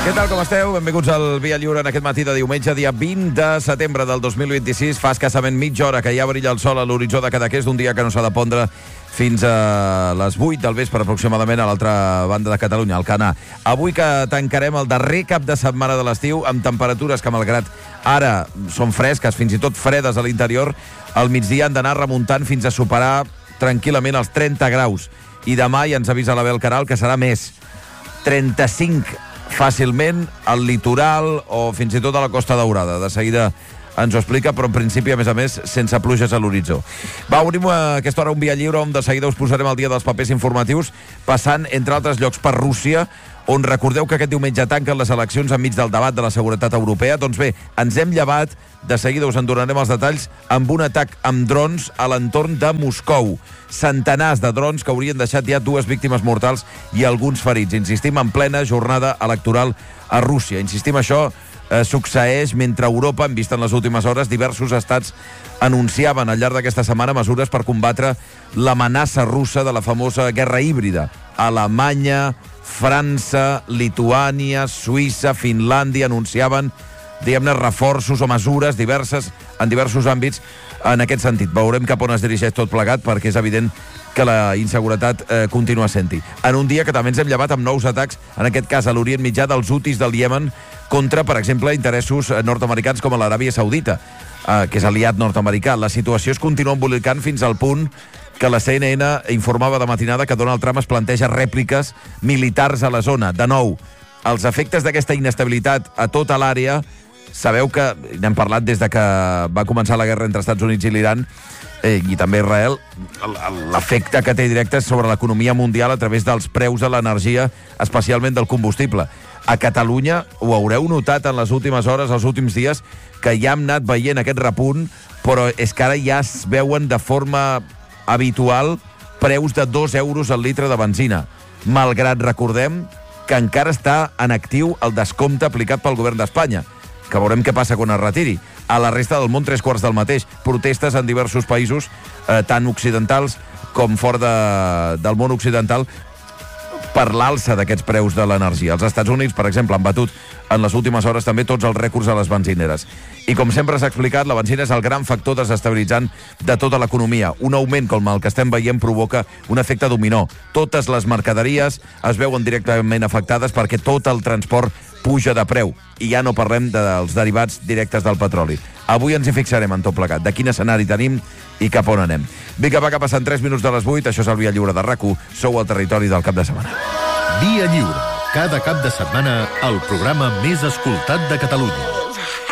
Què tal, com esteu? Benvinguts al Via Lliure en aquest matí de diumenge, dia 20 de setembre del 2026. Fa escassament mitja hora que ja brilla el sol a l'horitzó de Cadaqués, d'un dia que no s'ha de pondre fins a les 8 del vespre, aproximadament, a l'altra banda de Catalunya, al Canà. Avui que tancarem el darrer cap de setmana de l'estiu, amb temperatures que, malgrat ara són fresques, fins i tot fredes a l'interior, al migdia han d'anar remuntant fins a superar tranquil·lament els 30 graus. I demà ja ens avisa la Bel Caral que serà més. 35 fàcilment al litoral o fins i tot a la Costa Daurada. De seguida ens ho explica, però en principi, a més, sense pluges a l'horitzó. Va, obrim a aquesta hora un Via Lliure on de seguida us posarem al dia dels papers informatius, passant, entre altres llocs, per Rússia, on recordeu que aquest diumenge tanquen les eleccions enmig del debat de la seguretat europea. Doncs bé, ens hem llevat, de seguida us en donarem els detalls, amb un atac amb drons a l'entorn de Moscou. Centenars de drons que haurien deixat ja 2 víctimes mortals i alguns ferits. Insistim, en plena jornada electoral a Rússia. Insistim, això succeeix mentre Europa, hem vist en les últimes hores, diversos estats anunciaven al llarg d'aquesta setmana mesures per combatre l'amenaça russa de la famosa guerra híbrida. Alemanya, França, Lituània, Suïssa, Finlàndia anunciaven, diguem-ne, reforços o mesures diverses en diversos àmbits en aquest sentit. Veurem cap on es dirigeix tot plegat, perquè és evident que la inseguretat continua sent-hi. En un dia que també ens hem llevat amb nous atacs, en aquest cas a l'Orient Mitjà, dels Hutis del Iemen, contra, per exemple, interessos nord-americans com a l'Aràbia Saudita, que és aliat nord-americà. La situació es continua embolicant fins al punt que la CNN informava de matinada que Donald Trump es planteja rèpliques militars a la zona. De nou, els efectes d'aquesta inestabilitat a tota l'àrea, sabeu que n'hem parlat des de que va començar la guerra entre Estats Units i l'Iran, i també Israel, l'efecte que té directe sobre l'economia mundial a través dels preus de l'energia, especialment del combustible. A Catalunya ho haureu notat en les últimes hores, els últims dies, que ja hem anat veient aquest repunt, però és que ara ja es veuen de forma habitual preus de 2 euros al litre de benzina, malgrat, recordem, que encara està en actiu el descompte aplicat pel govern d'Espanya, que veurem què passa quan es retiri. A la resta del món, 3/4 del mateix. Protestes en diversos països, tant occidentals com fora del món occidental, per l'alça d'aquests preus de l'energia. Els Estats Units, per exemple, han batut en les últimes hores també tots els rècords a les benzineres. I com sempre s'ha explicat, la benzina és el gran factor desestabilitzant de tota l'economia. Un augment com el que estem veient provoca un efecte dominó. Totes les mercaderies es veuen directament afectades perquè tot el transport puja de preu. I ja no parlem dels derivats directes del petroli. Avui ens hi fixarem en tot plegat, de quin escenari tenim i cap on anem. Vinga, va, que passen 3 minuts de les 8, això és el Via Lliure de RAC1, sou al territori del cap de setmana. Via Lliure, cada cap de setmana, el programa més escoltat de Catalunya.